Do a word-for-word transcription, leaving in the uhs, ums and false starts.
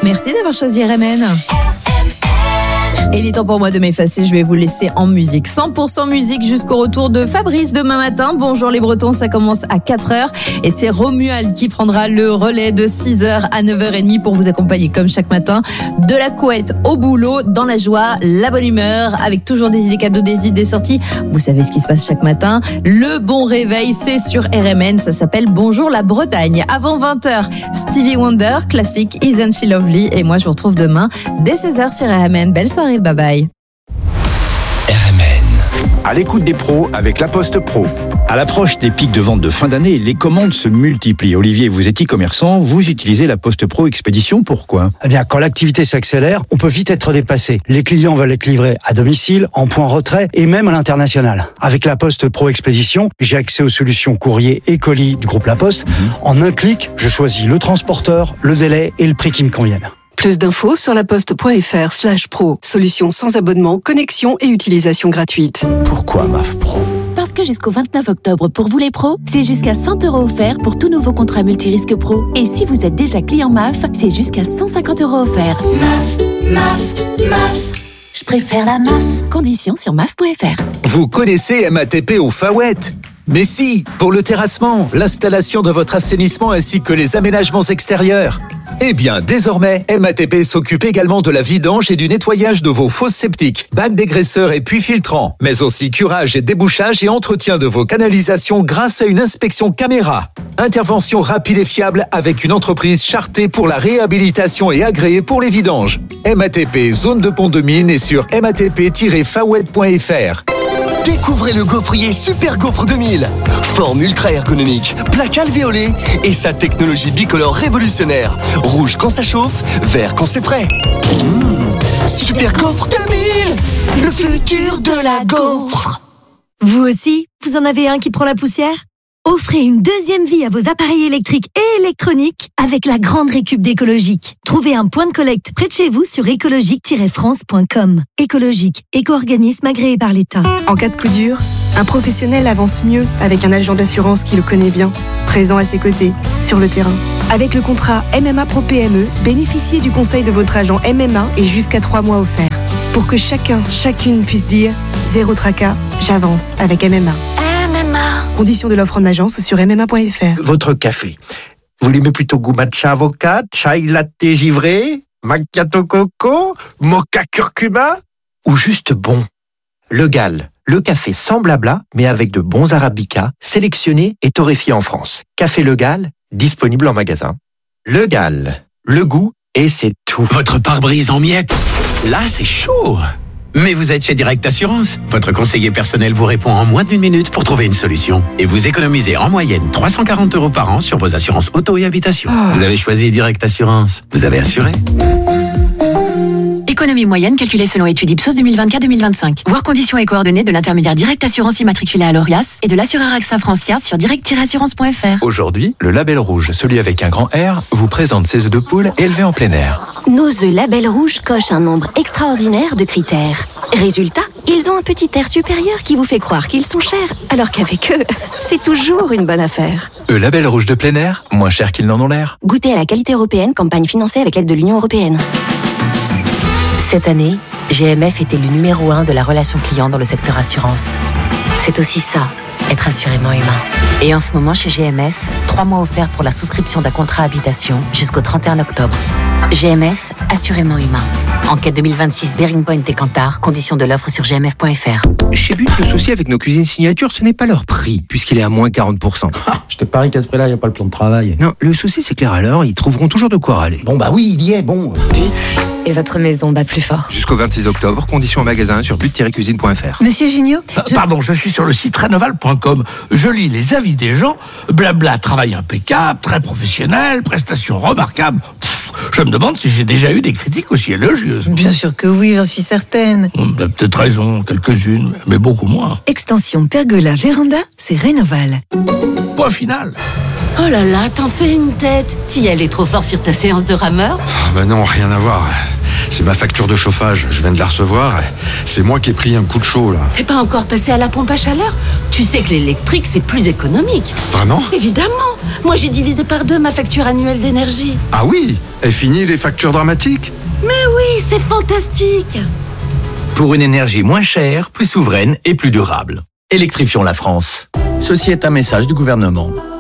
Merci d'avoir choisi R M N. Et il est temps pour moi de m'effacer, je vais vous laisser en musique. cent pour cent musique jusqu'au retour de Fabrice demain matin. Bonjour les Bretons, ça commence à quatre heures. Et c'est Romuald qui prendra le relais de six heures à neuf heures trente pour vous accompagner comme chaque matin. De la couette au boulot, dans la joie, la bonne humeur, avec toujours des idées cadeaux, des idées sorties. Vous savez ce qui se passe chaque matin. Le bon réveil, c'est sur R M N, ça s'appelle Bonjour la Bretagne. Avant vingt heures, Stevie Wonder, classique Isn't She Lovely. Et moi je vous retrouve demain dès seize heures sur R M N. Belle soirée. Bye bye. R M N. À l'écoute des pros avec La Poste Pro. À l'approche des pics de vente de fin d'année, les commandes se multiplient. Olivier, vous êtes e-commerçant, vous utilisez La Poste Pro Expédition, pourquoi ? Eh bien, quand l'activité s'accélère, on peut vite être dépassé. Les clients veulent être livrés à domicile, en point retrait et même à l'international. Avec La Poste Pro Expédition, j'ai accès aux solutions courrier et colis du groupe La Poste. Mmh. En un clic, je choisis le transporteur, le délai et le prix qui me conviennent. Plus d'infos sur laposte.fr slash pro. Solution sans abonnement, connexion et utilisation gratuite. Pourquoi M A F Pro ? Parce que jusqu'au vingt-neuf octobre, pour vous les pros, c'est jusqu'à cent euros offerts pour tout nouveau contrat multirisque pro. Et si vous êtes déjà client M A F, c'est jusqu'à cent cinquante euros offerts. M A F, M A F, M A F. Je préfère la M A F. Conditions sur M A F point F R. Vous connaissez M A T P au Fawet ? Mais si, pour le terrassement, l'installation de votre assainissement ainsi que les aménagements extérieurs. Eh bien, désormais, M A T P s'occupe également de la vidange et du nettoyage de vos fosses septiques, bacs dégraisseurs et puits filtrants, mais aussi curage et débouchage et entretien de vos canalisations grâce à une inspection caméra. Intervention rapide et fiable avec une entreprise chartée pour la réhabilitation et agréée pour les vidanges. M A T P Zone de Pont-de-Mine est sur m a t p tiret fawet point f r. Découvrez le gaufrier Super Gaufre deux mille. Forme ultra ergonomique, plaque alvéolée et sa technologie bicolore révolutionnaire. Rouge quand ça chauffe, vert quand c'est prêt. Mmh. Super Gaufre deux mille, le futur de la gaufre. Vous aussi, vous en avez un qui prend la poussière ? Offrez une deuxième vie à vos appareils électriques et électroniques avec la grande récup d'Écologique. Trouvez un point de collecte près de chez vous sur écologique tiret france point com. Écologique, éco-organisme agréé par l'État. En cas de coup dur, un professionnel avance mieux avec un agent d'assurance qui le connaît bien, présent à ses côtés, sur le terrain. Avec le contrat M M A Pro P M E, bénéficiez du conseil de votre agent M M A et jusqu'à trois mois offerts. Pour que chacun, chacune puisse dire « Zéro tracas, j'avance avec M M A ». M M A. Conditions de l'offre en agence sur m m a point f r. Votre café, vous l'aimez plutôt goût matcha avocat, chai latte givré, macchiato coco, mocha curcuma ou juste bon? Le Gall, le café sans blabla, mais avec de bons arabicas, sélectionnés et torréfiés en France. Café Le Gall, disponible en magasin. Le Gall, le goût et c'est tout. Votre pare-brise en miettes, là c'est chaud. Mais vous êtes chez Direct Assurance. Votre conseiller personnel vous répond en moins d'une minute pour trouver une solution. Et vous économisez en moyenne trois cent quarante euros par an sur vos assurances auto et habitation. Oh. Vous avez choisi Direct Assurance. Vous avez assuré. Économie moyenne calculée selon étude Ipsos deux mille vingt-quatre deux mille vingt-cinq. Voir conditions et coordonnées de l'intermédiaire Direct Assurance immatriculé à l'Orias et de l'assureur AXA Francia sur direct tiret assurance point f r. Aujourd'hui, le label rouge, celui avec un grand R, vous présente ses œufs de poule élevés en plein air. Nos œufs label rouge cochent un nombre extraordinaire de critères. Résultat, ils ont un petit air supérieur qui vous fait croire qu'ils sont chers, alors qu'avec eux, c'est toujours une bonne affaire. Eux label rouge de plein air, moins cher qu'ils n'en ont l'air. Goûtez à la qualité européenne, campagne financée avec l'aide de l'Union européenne. Cette année, G M F était le numéro un de la relation client dans le secteur assurance. C'est aussi ça, être assurément humain. Et en ce moment, chez G M F, trois mois offerts pour la souscription d'un contrat habitation jusqu'au trente et un octobre. G M F, assurément humain. Enquête deux mille vingt-six, Bearing Point et Kantar, conditions de l'offre sur g m f point f r. Chez But, le souci avec nos cuisines signature, ce n'est pas leur prix, puisqu'il est à moins quarante pour cent. Ah, je te parie qu'à ce prix-là, il n'y a pas le plan de travail. Non, le souci, c'est que les râleurs, ils trouveront toujours de quoi râler. Bon, bah oui, il y est, bon. But, et votre maison bat plus fort. Jusqu'au vingt-six octobre, conditions en magasin sur but tiret cuisine point f r. Monsieur Junio euh, je... Pardon, je suis sur le site rénoval point com. Je lis les avis des gens. Blabla, travail impeccable, très professionnel, prestations remarquables. Pff, je me demande si j'ai déjà eu des critiques aussi élogieuses. Bien sûr que oui, j'en suis certaine. Vous avez peut-être raison, quelques-unes, mais beaucoup moins. Extension Pergola Véranda, c'est Rénoval. Point final. Oh là là, t'en fais une tête. T'y allais trop fort sur ta séance de rameur ? Ah bah non, rien à voir. C'est ma facture de chauffage, je viens de la recevoir. C'est moi qui ai pris un coup de chaud là. T'es pas encore passé à la pompe à chaleur ? Tu sais que l'électrique, c'est plus économique. Vraiment? Évidemment. Moi, j'ai divisé par deux ma facture annuelle d'énergie. Ah oui? Et fini les factures dramatiques? Mais oui, c'est fantastique. Pour une énergie moins chère, plus souveraine et plus durable. Électrifions la France. Ceci est un message du gouvernement.